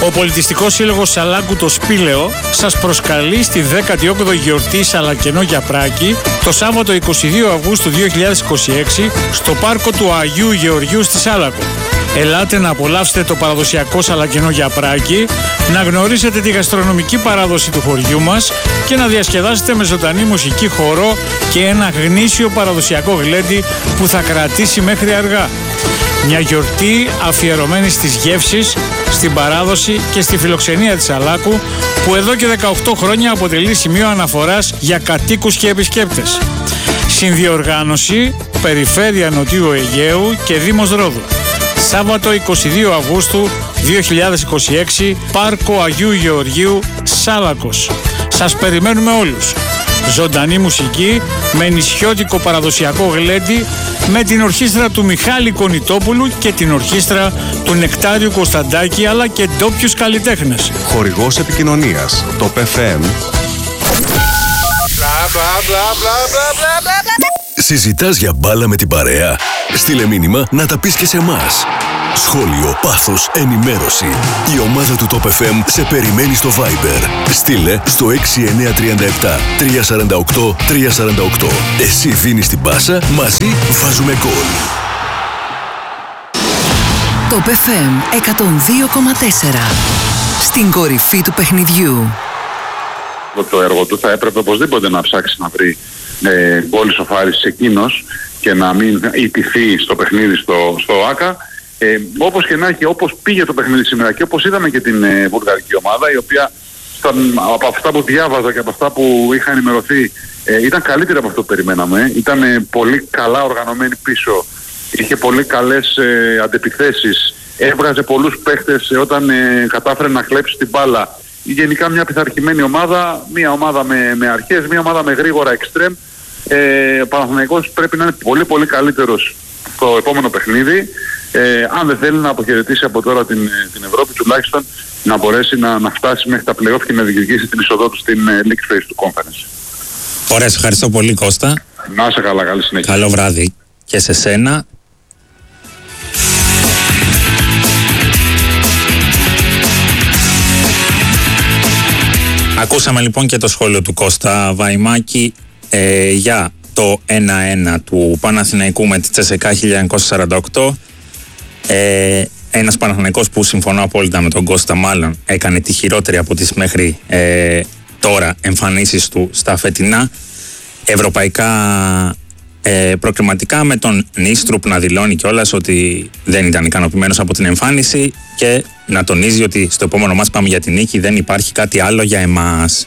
Ο Πολιτιστικός Σύλλογος Σαλάκου το Σπήλαιο σας προσκαλεί στη 18η γιορτή Σαλακενό Γιαπράκη το Σάββατο 22 Αυγούστου 2026 στο πάρκο του Αγίου Γεωργίου στη Σάλακο. Ελάτε να απολαύσετε το παραδοσιακό Σαλακενό Γιαπράκη, να γνωρίσετε τη γαστρονομική παράδοση του χωριού μας και να διασκεδάσετε με ζωντανή μουσική, χορό και ένα γνήσιο παραδοσιακό γλέντι που θα κρατήσει μέχρι αργά. Μια γιορτή αφιερωμένη στις γεύσεις, στην παράδοση και στη φιλοξενία της Σαλάκου, που εδώ και 18 χρόνια αποτελεί σημείο αναφοράς για κατοίκους και επισκέπτες. Συνδιοργάνωση Περιφέρεια Νοτιού Αιγαίου και Δήμος Ρόδου. Σάββατο 22 Αυγούστου 2026, Πάρκο Αγίου Γεωργίου, Σάλακος. Σας περιμένουμε όλους. Ζωντανή μουσική με νησιώτικο παραδοσιακό γλέντι, με την ορχήστρα του Μιχάλη Κονιτόπουλου και την ορχήστρα του Νεκτάριου Κωνσταντάκη, αλλά και ντόπιους καλλιτέχνες. Χορηγός επικοινωνίας, το PFM. Συζητάς για μπάλα με την παρέα? Στείλε μήνυμα να τα πεις και σε εμάς. Σχόλιο, πάθος, ενημέρωση. Η ομάδα του Top FM σε περιμένει στο Viber. Στείλε στο 6937 348 348. Εσύ δίνεις την πάσα, μαζί βάζουμε γκολ. Top FM 102,4. Στην κορυφή του παιχνιδιού. Το έργο του θα έπρεπε οπωσδήποτε να ψάξει να βρει γκολ ισοφάρισης εκείνος και να μην ιτηθεί στο παιχνίδι στο ΆΚΑ. Όπως και να έχει, όπως πήγε το παιχνίδι σήμερα και όπως είδαμε και την βουλγαρική ομάδα, η οποία από αυτά που διάβαζα και από αυτά που είχα ενημερωθεί ήταν καλύτερη από αυτό που περιμέναμε. Ήταν πολύ καλά οργανωμένη πίσω, είχε πολύ καλές αντεπιθέσεις, έβγαζε πολλούς παίχτες όταν κατάφερε να χλέψει την μπάλα. Γενικά μια πειθαρχημένη ομάδα, μια ομάδα με αρχές, μια ομάδα με γρήγορα εξτρέμ. Ο Παναθηναϊκός πρέπει να είναι πολύ πολύ καλύτερος στο επόμενο παιχνίδι. Αν δεν θέλει να αποχαιρετήσει από τώρα την Ευρώπη, τουλάχιστον να μπορέσει να φτάσει μέχρι τα play-off και να διεκδικήσει την είσοδό του στην League Phase του Conference. Ωραία, σε ευχαριστώ πολύ, Κώστα. Να είσαι καλά, καλή συνέχεια. Καλό βράδυ και σε σένα. Ακούσαμε λοιπόν και το σχόλιο του Κώστα Βαϊμάκη για το 1-1 του Παναθηναϊκού με τη Τσεσεκά 1948. Ένας Παναθηναϊκός που συμφωνώ απόλυτα με τον Κώστα, μάλλον έκανε τη χειρότερη από τις μέχρι τώρα εμφανίσεις του στα φετινά ευρωπαϊκά προκριματικά, με τον Νίστρουπ να δηλώνει κιόλας ότι δεν ήταν ικανοποιημένος από την εμφάνιση και να τονίζει ότι στο επόμενο μας πάμε για την νίκη, δεν υπάρχει κάτι άλλο για εμάς.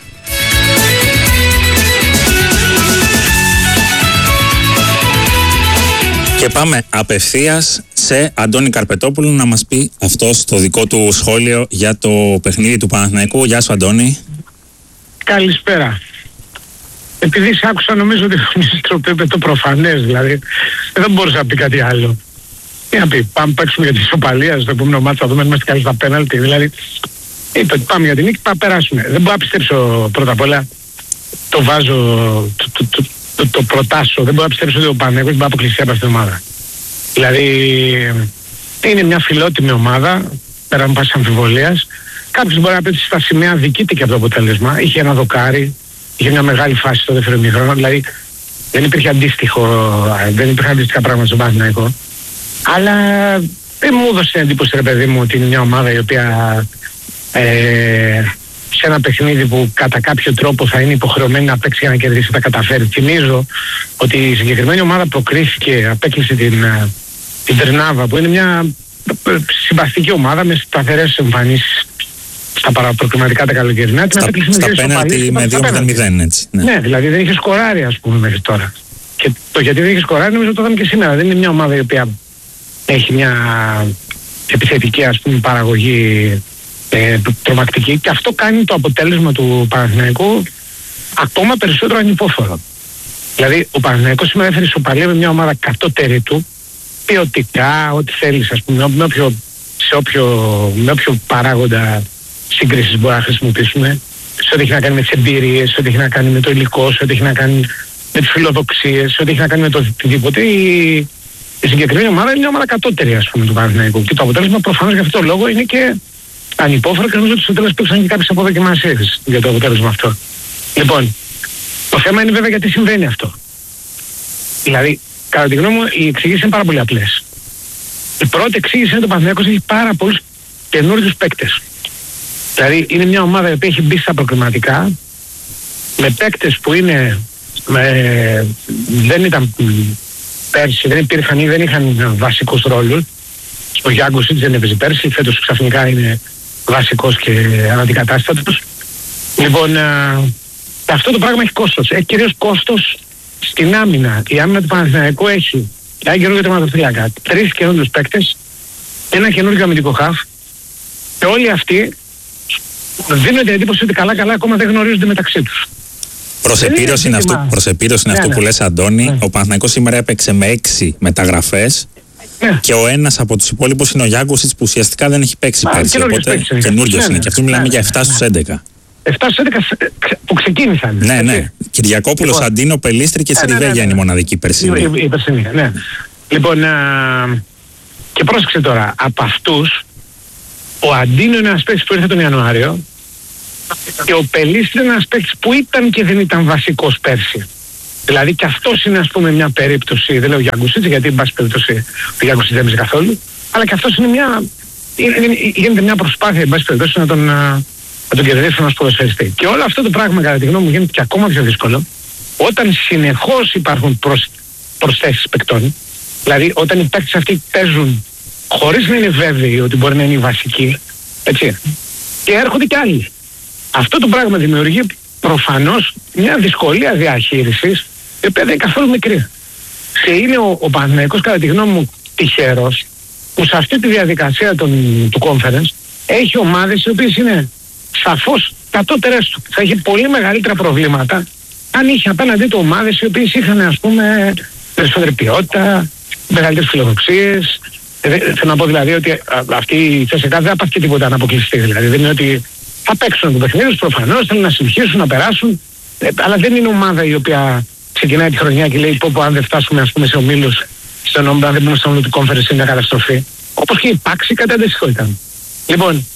Και πάμε απευθείας σε Αντώνη Καρπετόπουλο να μας πει αυτός το δικό του σχόλιο για το παιχνίδι του Παναθηναϊκού. Γεια σου, Αντώνη. Καλησπέρα. Επειδή σ' άκουσα, νομίζω ότι ο Νίστρουπ είπε το προφανές, δηλαδή δεν μπορούσα να πει κάτι άλλο. Τι να πει, πάμε παίξουμε για την ισοπαλία στο επόμενο μάτσο, θα δούμε αν είμαστε καλοί στα πέναλτι. Δηλαδή, είπε ότι πάμε για την νίκη, πάμε περάσουμε. Δεν μπορώ να πιστέψω πρώτα απ' όλα, το βάζω, το προτάσω, δεν μπορώ να πιστέψω ότι ο Παναθηναϊκός μπορεί να αποκλειστεί από αυτήν την ομάδα. Δηλαδή, είναι μια φιλότιμη ομάδα, πέραν πάσης αμφιβολίας. Κάποιος μπορεί να πει ότι στα σημεία δικείται και από το αποτέλεσμα. Είχε ένα δοκάρι, είχε μια μεγάλη φάση στο δεύτερο ημίχρονο, δηλαδή δεν υπήρχε αντίστοιχα πράγματα στον Παναθηναϊκό. Αλλά δεν μου έδωσε εντύπωση, ρε παιδί μου, ότι είναι μια ομάδα η οποία σε ένα παιχνίδι που κατά κάποιο τρόπο θα είναι υποχρεωμένη να παίξει για να κερδίσει, θα καταφέρει. Θυμίζω ότι η συγκεκριμένη ομάδα προκρίθηκε, απέκλεισε την Τερνάβα, που είναι μια συμπαστική ομάδα με σταθερές εμφανίσεις στα παραπροκριματικά τα καλοκαιρινά. Στα πέναλτι με 2-0, έτσι. Ναι, δηλαδή δεν είχε σκοράρει, ας πούμε, μέχρι τώρα. Και το γιατί δεν είχε σκοράρει, νομίζω το είδαμε και σήμερα. Δεν είναι μια ομάδα η οποία έχει μια επιθετική, ας πούμε, παραγωγή τρομακτική, και αυτό κάνει το αποτέλεσμα του Παναθηναϊκού ακόμα περισσότερο ανυπόφορο. Δηλαδή ο Παναθηναϊκός σήμερα έφερε ισοπαλία με μια ομάδα κατώτερη του, ποιοτικά, ό,τι θέλεις, ας πούμε, με όποιο παράγοντα σύγκρισης μπορεί να χρησιμοποιήσουμε, σε ό,τι έχει να κάνει με τις εμπειρίες, σε ό,τι έχει να κάνει με το υλικό, σε ό,τι έχει να κάνει με τις φιλοδοξίες, σε ό,τι έχει να κάνει με το οτιδήποτε. Η συγκεκριμένη ομάδα είναι μια ομάδα κατώτερη, ας πούμε, του Παναθηναϊκού, και το αποτέλεσμα προφανώς για αυτόν τον λόγο είναι και ανυπόφορο και νομίζω ότι στο τέλος υπήρξαν και κάποιες αποδοκιμασίες για το αποτέλεσμα αυτό. Λοιπόν, το θέμα είναι βέβαια γιατί συμβαίνει αυτό. Δηλαδή, κατά τη γνώμη μου, οι εξηγήσεις είναι πάρα πολύ απλές. Η πρώτη εξήγηση είναι ότι ο Παναθηναϊκός έχει πάρα πολλούς καινούριους παίκτες. Δηλαδή, είναι μια ομάδα η οποία έχει μπει στα προκριματικά με παίκτες που είναι, δεν ήταν πέρσι, δεν υπήρχαν ή δεν είχαν βασικούς ρόλους. Ο Γιάνγκουσιτς δεν έπαιζε πέρσι, φέτος ξαφνικά είναι βασικός και αναντικατάστατος. Λοιπόν, αυτό το πράγμα έχει κόστος. Έχει κυρίως κόστος στην άμυνα. Η άμυνα του Παναθηναϊκού έχει ένα καινούργιο τερματοφύλακα, 3 καινούριους παίκτες, ένα καινούργιο αμυντικό χαφ και όλοι αυτοί δίνουν την εντύπωση ότι καλά ακόμα δεν γνωρίζονται μεταξύ τους. Προσεπήρωση είναι αυτό που λες, Αντώνη. Ο Παναθηναϊκός σήμερα έπαιξε με 6 μεταγραφές και ο ένας από τους υπόλοιπους είναι ο Γιάνγκουσιτς που ουσιαστικά δεν έχει παίξει πέρσι. Οπότε καινούριος είναι και αυτός μιλάμε για 7 στους 11. 7 στους 11 που ξεκίνησαν. Ναι. Κυριακόπουλος, Αντίνο, Πελίστρη και Τσιριβέγια είναι η μοναδική περσινή. Η περσινή, ναι. Λοιπόν, και πρόσεξε τώρα, από αυτούς ο Αντίνο είναι ένας παίκτης που ήρθε τον Ιανουάριο και ο Πελίστρη είναι ένας παίκτης που ήταν και δεν ήταν βασικός πέρσι. Δηλαδή και αυτός είναι, ας πούμε, μια περίπτωση, δεν λέω Γιάνγκουσιτς γιατί εν πάση περιπτώσει ο Γιάνγκουσιτς δεν έπαιζε καθόλου, αλλά και αυτός είναι γίνεται μια προσπάθεια εν πάση περιπτώσει να τον κερδίσουν ως ποδοσφαιριστή. Και όλο αυτό το πράγμα κατά τη γνώμη μου γίνεται και ακόμα πιο δύσκολο όταν συνεχώς υπάρχουν προσθέσεις παικτών. Δηλαδή όταν οι παίκτες αυτοί παίζουν χωρίς να είναι βέβαιοι ότι μπορεί να είναι οι βασικοί, έτσι, και έρχονται κι άλλοι. Αυτό το πράγμα δημιουργεί προφανώς μια δυσκολία διαχείρισης η οποία δεν είναι καθόλου μικρή. Και είναι ο Παναθηναϊκός κατά τη γνώμη μου τυχερός που σε αυτή τη διαδικασία του conference έχει ομάδες οι οποίες είναι σαφώς κατώτερες του. Θα έχει πολύ μεγαλύτερα προβλήματα αν είχε απέναντί του ομάδες οι οποίες είχαν, ας πούμε, περισσότερη ποιότητα, μεγαλύτερες φιλοδοξίες. Θέλω να πω δηλαδή ότι αυτή η CSKA δεν θα πάθει και τίποτα να αποκλειστεί. Δηλαδή δεν είναι ότι θα παίξουν το παιχνίδι τους, προφανώς θέλουν να συνεχίσουν, να περάσουν, αλλά δεν είναι ομάδα η οποία ξεκινάει τη χρονιά και λέει πω αν δεν φτάσουμε, ας πούμε, σε ομίλους, στον νόμο, αν δεν μπούμε στον ομίλου του conference είναι μια καταστροφή. Όπως και η Πάξη κατά αντίστοιχο ήταν. Λοιπόν,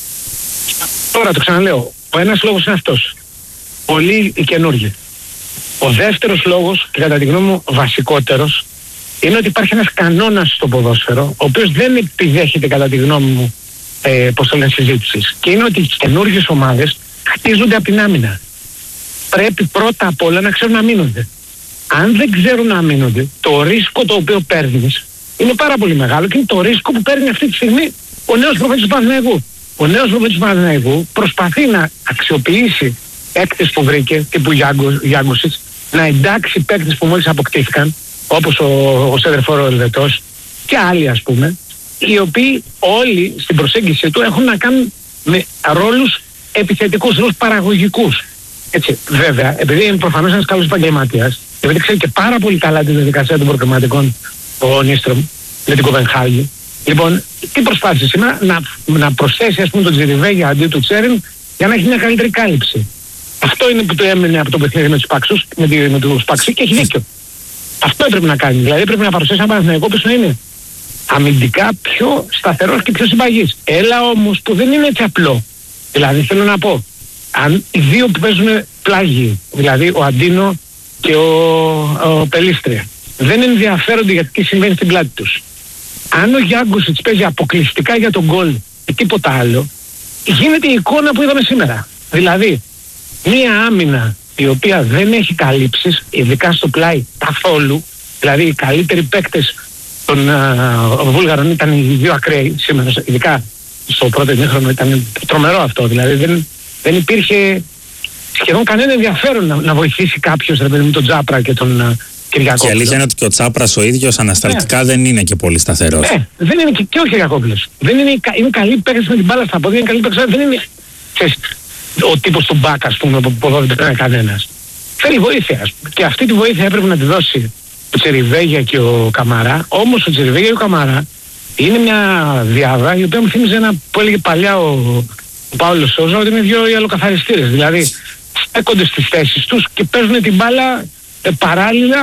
τώρα το ξαναλέω, ο ένας λόγος είναι αυτός. Πολύ οι καινούργοι. Ο δεύτερος λόγος, και κατά τη γνώμη μου βασικότερος, είναι ότι υπάρχει ένας κανόνας στο ποδόσφαιρο, ο οποίος δεν επιδέχεται κατά τη γνώμη μου πώς το λένε συζήτησης. Και είναι ότι οι καινούργιες ομάδες χτίζονται από την άμυνα. Πρέπει πρώτα απ' όλα να ξέρουν να αμήνονται. Αν δεν ξέρουν να αμήνονται, το ρίσκο το οποίο παίρνεις είναι πάρα πολύ μεγάλο και είναι το ρίσκο που παίρνει αυτή τη στιγμή ο νέος προπονητής του Παναθηναϊκού. Ο νέος προπονητής του Παναθηναϊκού προσπαθεί να αξιοποιήσει παίκτες που βρήκε, τύπου Γιάνγκουσιτς, να εντάξει παίκτες που μόλις αποκτήθηκαν, όπως ο Σέντερφορ ο Ελβετός και άλλοι, ας πούμε, οι οποίοι όλοι στην προσέγγιση του έχουν να κάνουν με ρόλους επιθετικούς, ρόλους παραγωγικούς. Έτσι, βέβαια, επειδή είναι προφανώς ένας καλός επαγγελματίας, επειδή ξέρει και πάρα πολύ καλά τη διαδικασία των προκριματικών ο Νίστρομ με την Κοπενχάγη, λοιπόν, τι προσπάθησε σήμερα να προσθέσει, ας πούμε, τον Τσιριβέγια αντί του Τσέριν για να έχει μια καλύτερη κάλυψη. Αυτό είναι που το έμενε από το παιχνίδι με τους Πάξους, με τους Πάξους και έχει δίκιο. Αυτό έπρεπε να κάνει. Δηλαδή πρέπει να παρουσιάσει ένα Παναθηναϊκό που να είναι αμυντικά πιο σταθερός και πιο συμπαγής. Έλα όμως που δεν είναι έτσι απλό. Δηλαδή θέλω να πω, αν οι δύο που παίζουν πλάγιοι, δηλαδή ο Αντίνο και ο Πελίστρια, δεν ενδιαφέρονται για τι συμβαίνει στην πλάτη τους. Αν ο Γιάνγκουσιτς παίζει αποκλειστικά για τον γκολ και τίποτα άλλο, γίνεται η εικόνα που είδαμε σήμερα. Δηλαδή, μία άμυνα η οποία δεν έχει καλύψεις, ειδικά στο πλάι καθόλου, δηλαδή οι καλύτεροι παίκτες των Βούλγαρων ήταν οι δύο ακραίοι σήμερα, ειδικά στο πρώτο ημίχρονο ήταν τρομερό αυτό, δηλαδή δεν υπήρχε σχεδόν κανένα ενδιαφέρον να βοηθήσει κάποιος με τον Τζάπρα και τον Κυριακόπουλο. Και αλήθεια είναι ότι και ο Τσάπρας ο ίδιος ανασταλτικά δεν είναι και πολύ σταθερός. Δεν είναι και ο Κυριακόπουλος. Είναι καλή παίκτης με την μπάλα στα πόδια, είναι καλή παίκτης, δεν είναι ο τύπος του μπακ, ας πούμε, που εδώ δεν πετάει κανένας. Θέλει βοήθεια. Και αυτή τη βοήθεια έπρεπε να τη δώσει ο Τσιριβέγια και ο Καμαρά. Όμως ο Τσιριβέγια και ο Καμαρά είναι μια διάδα η οποία μου θύμιζε ένα που έλεγε παλιά ο Παύλος Σόζα, ότι είναι δύο ιαλοκαθαριστήρες. Δηλαδή στέκονται στις θέσεις τους και παίζουν την μπάλα παράλληλα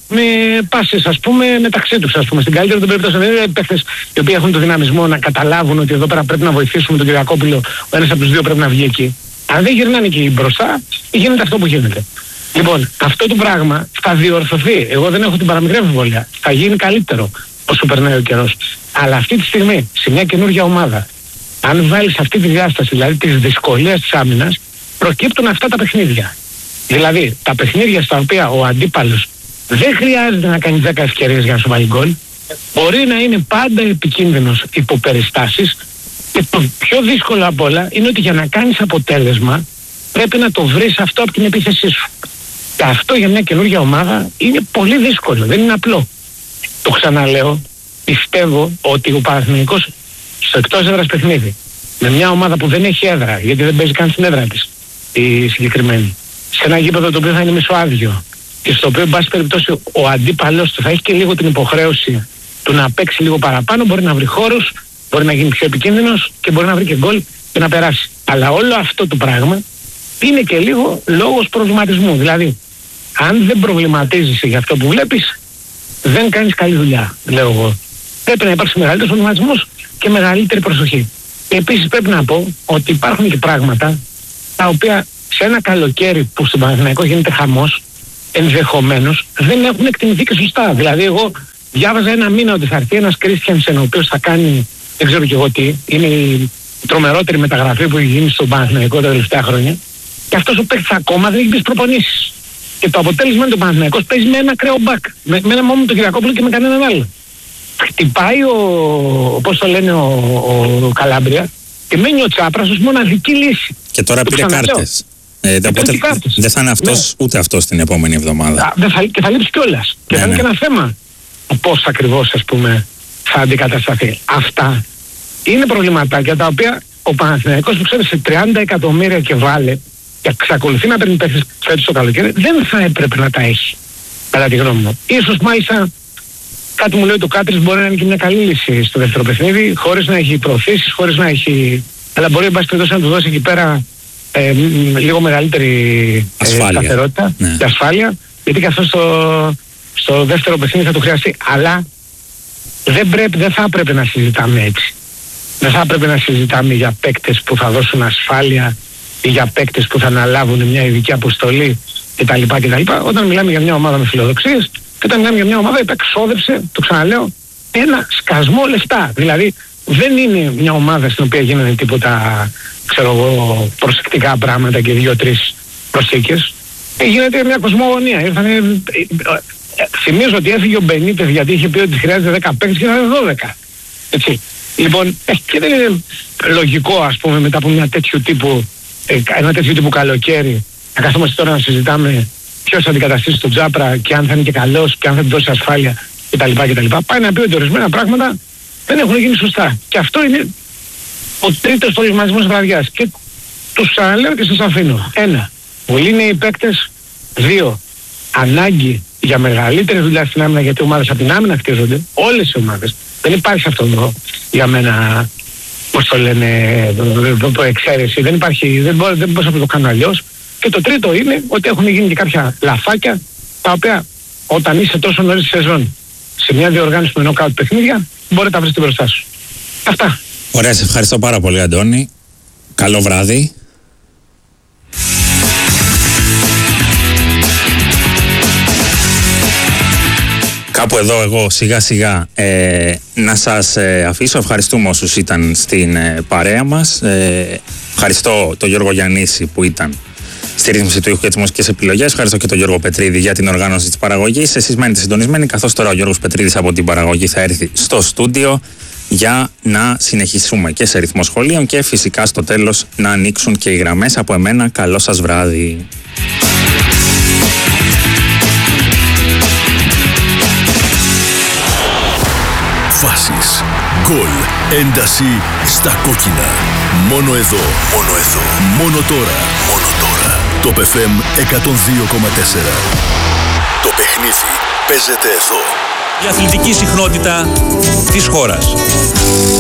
με πάσες, ας πούμε, μεταξύ τους, ας πούμε. Στην καλύτερη των περιπτώσεων δεν είναι παίχτες οι οποίοι έχουν το δυναμισμό να καταλάβουν ότι εδώ πέρα πρέπει να βοηθήσουμε τον Κυριακόπουλο, ο ένας από τους δύο πρέπει να βγει εκεί. Αν δεν γυρνάνε εκεί μπροστά, γίνεται αυτό που γίνεται. Λοιπόν, αυτό το πράγμα θα διορθωθεί. Εγώ δεν έχω την παραμικρή αμφιβολία. Θα γίνει καλύτερο όσο περνάει ο καιρός. Αλλά αυτή τη στιγμή, σε μια καινούργια ομάδα, αν βάλεις αυτή τη διάσταση, δηλαδή της δυσκολίας της άμυνας, προκύπτουν αυτά τα παιχνίδια. Δηλαδή, τα παιχνίδια στα οποία ο αντίπαλος δεν χρειάζεται να κάνει 10 ευκαιρίες για να σου βάλει γκολ, μπορεί να είναι πάντα επικίνδυνος υπό περιστάσεις, και το πιο δύσκολο απ' όλα είναι ότι για να κάνεις αποτέλεσμα πρέπει να το βρεις αυτό από την επίθεσή σου. Και αυτό για μια καινούργια ομάδα είναι πολύ δύσκολο, δεν είναι απλό. Το ξαναλέω, πιστεύω ότι ο Παναθηναϊκός στο εκτός έδρας παιχνίδι, με μια ομάδα που δεν έχει έδρα, γιατί δεν παίζει καν στην έδρα της η συγκεκριμένη, σε ένα γήπεδο το οποίο θα είναι μισοάδιο και στο οποίο, εν πάση περιπτώσει, ο αντίπαλος του θα έχει και λίγο την υποχρέωση του να παίξει λίγο παραπάνω, μπορεί να βρει χώρους, μπορεί να γίνει πιο επικίνδυνος και μπορεί να βρει και γκολ και να περάσει. Αλλά όλο αυτό το πράγμα είναι και λίγο λόγος προβληματισμού. Δηλαδή, αν δεν προβληματίζεσαι για αυτό που βλέπεις, δεν κάνεις καλή δουλειά, λέω εγώ. Πρέπει να υπάρξει μεγαλύτερος προβληματισμός και μεγαλύτερη προσοχή. Και επίσης πρέπει να πω ότι υπάρχουν και πράγματα τα οποία σε ένα καλοκαίρι που στον Παναθηναϊκό γίνεται χαμός, ενδεχομένως δεν έχουν εκτιμηθεί και σωστά. Δηλαδή, εγώ διάβαζα ένα μήνα ότι θα έρθει ένας Κρίστιανσεν, ο οποίος θα κάνει, δεν ξέρω κι εγώ τι, είναι η τρομερότερη μεταγραφή που έχει γίνει στον Παναθηναϊκό τα τελευταία χρόνια. Και αυτός ο παίκτης ακόμα δεν έχει μπει προπονήσεις. Και το αποτέλεσμα είναι ότι ο Παναθηναϊκός παίζει με ένα ακραίο μπακ. Με ένα μόνο τον Κυριακόπουλο και με κανέναν άλλο. Χτυπάει πώς το λένε, ο Καλάμπρια και μένει ο Τσάπρας ως μοναδική λύση. Και τώρα πήρε κάρτες. Δεν θα είναι αυτός, ούτε αυτός την επόμενη εβδομάδα. Και θα λείψει κιόλας. Και θα είναι και ένα θέμα πώς ακριβώς, ας πούμε, θα αντικατασταθεί. Αυτά είναι προβληματάκια τα οποία ο Παναθηναϊκός, που ξέρει, σε 30 εκατομμύρια και βάλε και εξακολουθεί να παίρνει παίκτες φέτος το καλοκαίρι, δεν θα έπρεπε να τα έχει, κατά τη γνώμη μου. Ίσως μάλιστα κάτι μου λέει το Κάτρις μπορεί να είναι και μια καλή λύση στο δεύτερο παιχνίδι, χωρίς να έχει προωθήσεις, χωρίς να έχει. Αλλά μπορεί, εν πάση περιπτώσει, να του δώσει εκεί πέρα λίγο μεγαλύτερη σταθερότητα και ασφάλεια, γιατί και αυτό στο δεύτερο παιχνίδι θα του χρειαστεί. Αλλά δεν θα έπρεπε να συζητάμε έτσι. Δεν θα έπρεπε να συζητάμε για παίκτες που θα δώσουν ασφάλεια ή για παίκτες που θα αναλάβουν μια ειδική αποστολή κτλ. Όταν μιλάμε για μια ομάδα με φιλοδοξίες και όταν μιλάμε για μια ομάδα που εξόδεψε, το ξαναλέω, ένα σκασμό λεφτά. Δηλαδή δεν είναι μια ομάδα στην οποία γίνανε τίποτα, ξέρω εγώ, προσεκτικά πράγματα και 2-3 προσθήκες. Γίνεται μια κοσμογονία. Θυμίζω ότι έφυγε ο Μπενίτες γιατί είχε πει ότι χρειάζεται 10 παίκτες και να είναι 12. Έτσι. Λοιπόν, και δεν είναι λογικό, ας πούμε, μετά από ένα τέτοιο τύπου καλοκαίρι να καθόμαστε τώρα να συζητάμε ποιος θα αντικαταστήσει τον Τζάπρα και αν θα είναι και καλός και αν θα του δώσει ασφάλεια κτλ. Πάει να πει ότι ορισμένα πράγματα δεν έχουν γίνει σωστά. Και αυτό είναι ο τρίτος προβληματισμός της βραδιάς. Και τους ξαναλέω και σας αφήνω. 1. Πολλοί νέοι παίκτες. 2. Ανάγκη για μεγαλύτερη δουλειά στην άμυνα, γιατί οι ομάδες από την άμυνα χτίζονται. Όλες οι ομάδες. Δεν υπάρχει αυτό εδώ για μένα, πώς το λένε, το εξαίρεση. Δεν μπορώ να το κάνω αλλιώς. Και το τρίτο είναι ότι έχουν γίνει και κάποια λαφάκια, τα οποία όταν είσαι τόσο νωρίς στη σεζόν σε μια διοργάνωση με νοκάουτ παιχνίδια, μπορεί να τα βρεις μπροστά σου. Αυτά. Ωραία, σε ευχαριστώ πάρα πολύ, Αντώνη. Καλό βράδυ. Κάπου εδώ εγώ σιγά σιγά να σας αφήσω. Ευχαριστούμε όσους ήταν στην παρέα μας. Ευχαριστώ τον Γιώργο Γιαννίση που ήταν στη ρύθμιση του ήχου και τις μουσικές επιλογές. Ευχαριστώ και τον Γιώργο Πετρίδη για την οργάνωση της παραγωγής. Εσείς μένετε συντονισμένοι, καθώς τώρα ο Γιώργος Πετρίδης από την παραγωγή θα έρθει στο στούντιο για να συνεχίσουμε και σε ρυθμό σχολείων και φυσικά στο τέλος να ανοίξουν και οι γραμμές. Από εμένα, καλό σας βράδυ. Φάσεις, γκολ, ένταση στα κόκκινα. Μόνο εδώ, μόνο τώρα. Το FM 102,4. Το παιχνίδι παίζεται εδώ. Η αθλητική συχνότητα της χώρας.